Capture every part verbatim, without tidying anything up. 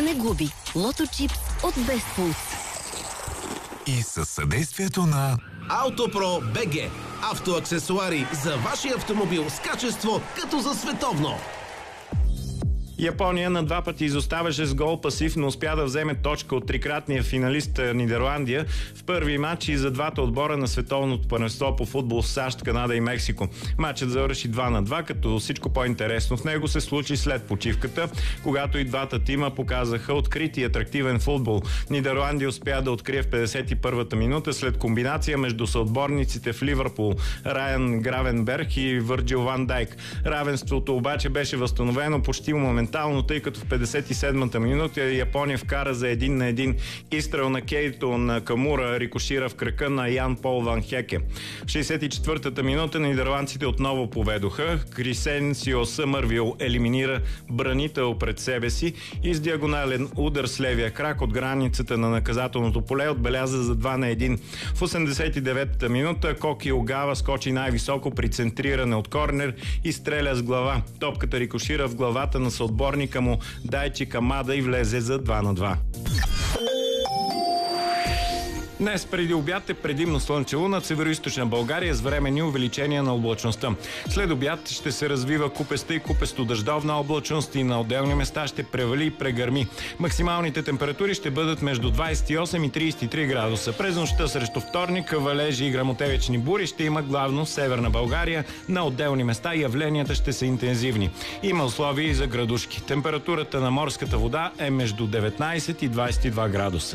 да не губи. Лото Чипс от Best Foods. И със съдействието на Автопро БГ. Автоаксесуари за вашия автомобил с качество като за световно. Япония на два пъти изоставаше с гол пасив, но успя да вземе точка от трикратния финалист Нидерландия в първи матч и за двата отбора на световното първенство по футбол в САЩ, Канада и Мексико. Матчът завърши два на два, като всичко по-интересно в него се случи след почивката, когато и двата тима показаха открит и атрактивен футбол. Нидерландия успя да открие в петдесет и първата минута след комбинация между съотборниците в Ливърпул Райан Гравенберг и Върджил Ван Дайк. Равенството обаче беше възстановено почти моментално, тъй като в петдесет и седмата минута Япония вкара за един на един. Изстрел на Кейто на Камура рикошира в кръка на Ян Пол Ван Хеке. В шейсет и четвъртата минута нидерландците отново поведоха. Крисенсио Съмървил елиминира бранител пред себе си и с диагонален удар с левия крак от границата на наказателното поле отбеляза за два на един. В осемдесет и деветата минута Коки Огава скочи най-високо при центриране от корнер и стреля с глава. Топката рикошира в главата на съотборника му Дайчи Камада и влезе за два на два. Днес преди обяд е предимно слънчево над североизточна България с временни увеличения на облачността. След обяд ще се развива купеста и купесто-дъждовна облачност и на отделни места ще превали и прегърми. Максималните температури ще бъдат между двадесет и осем и тридесет и три градуса. През нощта срещу вторник валежи и гръмотевични бури ще има главно в северна България. На отделни места явленията ще са интензивни. Има условия и за градушки. Температурата на морската вода е между деветнадесет и двадесет и два градуса.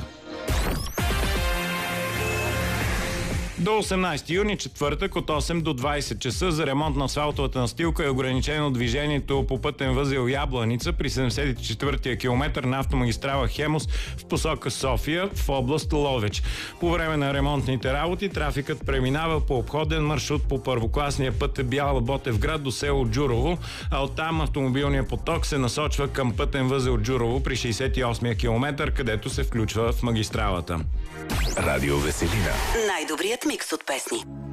До осемнадесети юни, четвъртък, от осем до двадесет часа за ремонт на асфалтовата настилка е ограничено движението по пътен възел Ябланица при седемдесет и четвъртия километър на автомагистрала Хемус в посока София в област Ловеч. По време на ремонтните работи трафикът преминава по обходен маршрут по първокласния път Бяла Ботевград до село Джурово, а оттам автомобилният поток се насочва към пътен възел Джурово при шейсет и осмия километър, където се включва в магистралата. Радио Веселина. Най-добрият микс от песни.